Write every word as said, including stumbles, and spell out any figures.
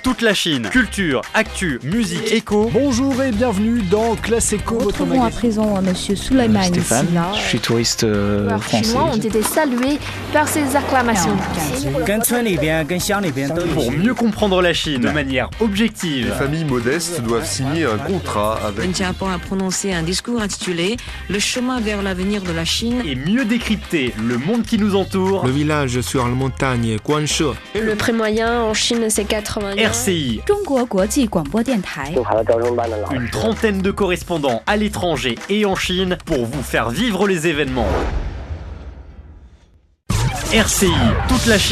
Toute la Chine, culture, actu, musique, éco. Bonjour et bienvenue dans Classe Éco, votre Retrouvons à magazine. présent Monsieur Souleymane Stéphane, Silla. je suis touriste euh, Les français. Chinois ont été salués par ces acclamations. Pour mieux comprendre la Chine de manière objective. Les familles modestes doivent signer un contrat avec... Wen Xiaoping a prononcé un discours intitulé « Le chemin vers l'avenir de la Chine ». Et mieux décrypter le monde qui nous entoure. Le village sur la montagne Guanshe. Le prix moyen en Chine, c'est quatre-vingts. R C I, 中国国际广播电台。 une trentaine de correspondants à l'étranger et en Chine pour vous faire vivre les événements. R C I, toute la Chine.